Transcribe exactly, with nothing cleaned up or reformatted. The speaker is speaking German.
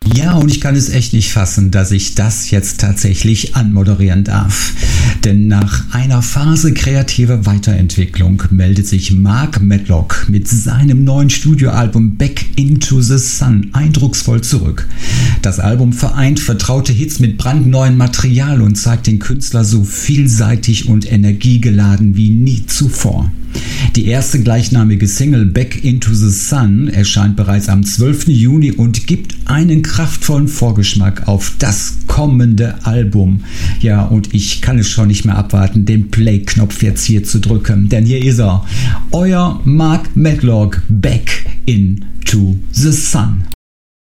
Ja, und ich kann es echt nicht fassen, dass ich das jetzt tatsächlich anmoderieren darf. Denn nach einer Phase kreativer Weiterentwicklung meldet sich Mark Medlock mit seinem neuen Studioalbum Back into the Sun eindrucksvoll zurück. Das Album vereint vertraute Hits mit brandneuem Material und zeigt den Künstler so vielseitig und energiegeladen wie nie zuvor. Die erste gleichnamige Single Back into the Sun erscheint bereits am zwölften Juni und gibt einen kraftvollen Vorgeschmack auf das kommende Album. Ja, und ich kann es schon nicht mehr abwarten, den Play-Knopf jetzt hier zu drücken, denn hier ist er, euer Mark Medlock, Back into the Sun.